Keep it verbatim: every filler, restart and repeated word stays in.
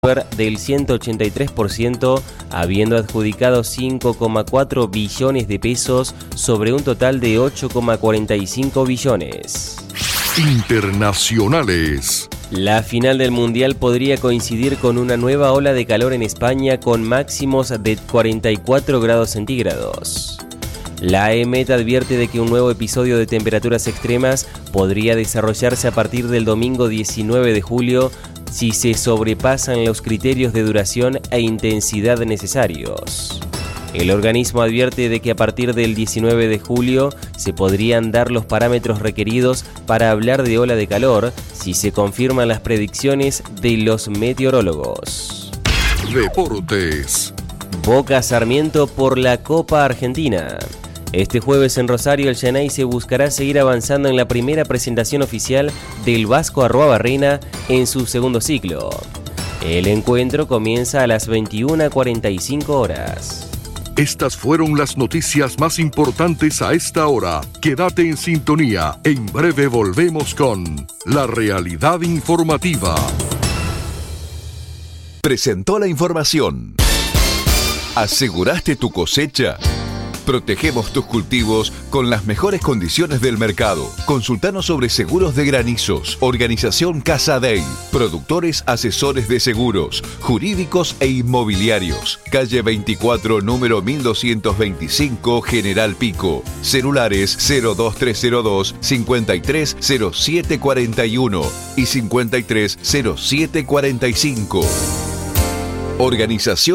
del ciento ochenta y tres por ciento, habiendo adjudicado cinco coma cuatro billones de pesos sobre un total de ocho coma cuarenta y cinco billones. Internacionales. La final del Mundial podría coincidir con una nueva ola de calor en España con máximos de cuarenta y cuatro grados centígrados. La E M E T advierte de que un nuevo episodio de temperaturas extremas podría desarrollarse a partir del domingo diecinueve de julio si se sobrepasan los criterios de duración e intensidad necesarios. El organismo advierte de que a partir del diecinueve de julio se podrían dar los parámetros requeridos para hablar de ola de calor si se confirman las predicciones de los meteorólogos. Deportes. Boca Sarmiento por la Copa Argentina. Este jueves en Rosario el Xeneize buscará seguir avanzando en la primera presentación oficial del Vasco Arruabarrena en su segundo ciclo. El encuentro comienza a las veintiuna cuarenta y cinco horas. Estas fueron las noticias más importantes a esta hora. Quédate en sintonía. En breve volvemos con La Realidad Informativa. Presentó la información. ¿Aseguraste tu cosecha? Protegemos tus cultivos con las mejores condiciones del mercado. Consultanos sobre seguros de granizos. Organización Casadei. Productores asesores de seguros, jurídicos e inmobiliarios. Calle veinticuatro, número mil doscientos veinticinco, General Pico. Celulares cero dos tres cero dos, cincuenta y tres cero siete cuarenta y uno y cincuenta y tres cero siete cuarenta y cinco. Organización